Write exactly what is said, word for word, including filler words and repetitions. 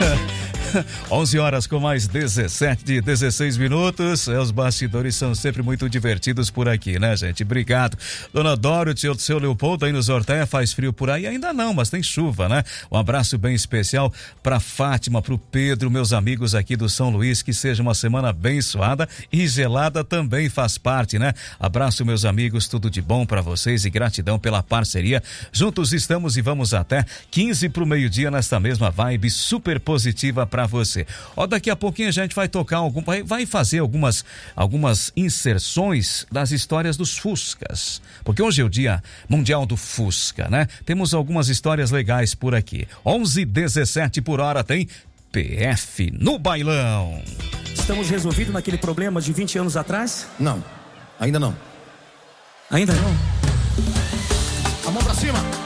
onze horas com mais dezessete, dezesseis minutos. Os bastidores são sempre muito divertidos por aqui, né, gente? Obrigado. Dona Dorothy, o seu Leopoldo aí nos Orteia, faz frio por aí? Ainda não, mas tem chuva, né? Um abraço bem especial pra Fátima, pro Pedro, meus amigos aqui do São Luís, que seja uma semana abençoada e gelada também faz parte, né? Abraço, meus amigos, tudo de bom pra vocês e gratidão pela parceria. Juntos estamos e vamos até quinze pro meio-dia nesta mesma vibe super positiva pra você. Ó, daqui a pouquinho a gente vai tocar algum, vai, vai fazer algumas algumas inserções das histórias dos Fuscas, porque hoje é o Dia Mundial do Fusca, né? Temos algumas histórias legais por aqui. onze e dezessete por hora tem P F no bailão. Estamos resolvidos naquele problema de vinte anos atrás? Não, ainda não. Ainda não? A mão pra cima.